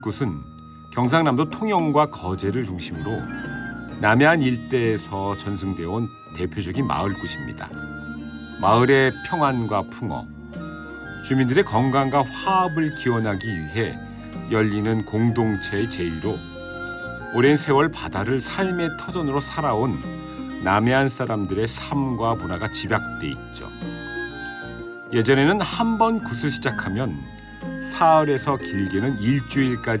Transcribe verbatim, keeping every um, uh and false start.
굿은 경상남도 통영과 거제를 중심으로 남해안 일대에서 전승되어 온 대표적인 마을 굿입니다. 마을의 평안과 풍어, 주민들의 건강과 화합을 기원하기 위해 열리는 공동체의 제의로 오랜 세월 바다를 삶의 터전으로 살아온 남해안 사람들의 삶과 문화가 집약돼 있죠. 예전에는 한 번 굿을 시작하면 사흘에서 길게는 일주일까지